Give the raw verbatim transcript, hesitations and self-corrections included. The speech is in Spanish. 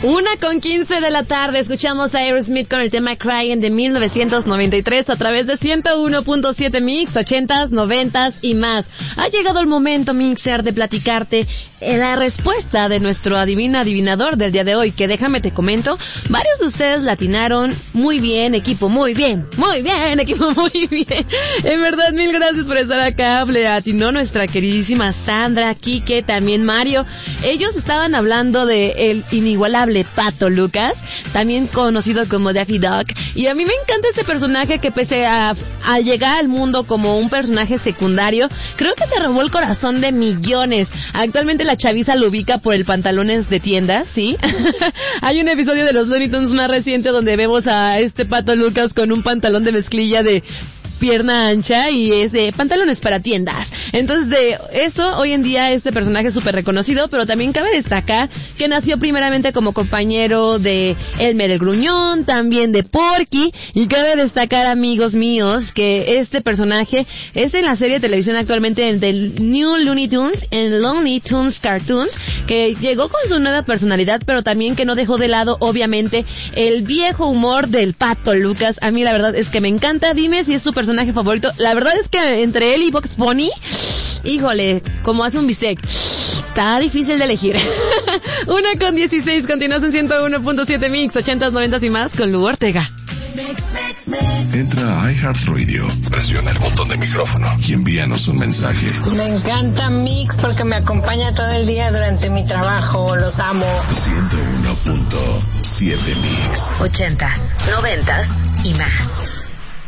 Una con quince de la tarde, escuchamos a Aerosmith con el tema Crying de mil novecientos noventa y tres a través de ciento uno punto siete Mix, ochentas, noventas y más. Ha llegado el momento, Mixer, de platicarte la respuesta de nuestro adivina adivinador del día de hoy, que déjame te comento, varios de ustedes latinaron muy bien, equipo, muy bien, muy bien, equipo, muy bien. En verdad, mil gracias por estar acá. Le atinó nuestra queridísima Sandra, Kike, también Mario. Ellos estaban hablando de el inigualable Pato Lucas, también conocido como Daffy Duck, y a mí me encanta ese personaje que pese a, a llegar al mundo como un personaje secundario, creo que se robó el corazón de millones. Actualmente la chaviza lo ubica por el pantalones de tiendas, ¿sí? Hay un episodio de los Looney Tunes más reciente donde vemos a este Pato Lucas con un pantalón de mezclilla de pierna ancha y es de pantalones para tiendas. Entonces, de eso, hoy en día este personaje es súper reconocido, pero también cabe destacar que nació primeramente como compañero de Elmer el Gruñón, también de Porky, y cabe destacar, amigos míos, que este personaje es en la serie de televisión actualmente en del New Looney Tunes, en Looney Tunes Cartoons, que llegó con su nueva personalidad, pero también que no dejó de lado, obviamente, el viejo humor del Pato Lucas. A mí la verdad es que me encanta. Dime si es tu personaje favorito. La verdad es que entre él y Bugs Bunny, híjole, como hace un bistec, está difícil de elegir. Una con dieciséis, continúas en ciento uno punto siete Mix, ochentas, noventas y más con Lu Ortega. Entra a iHeartRadio, presiona el botón de micrófono y envíanos un mensaje. Me encanta Mix porque me acompaña todo el día durante mi trabajo, los amo. ciento uno punto siete Mix. Ochentas, noventas y más.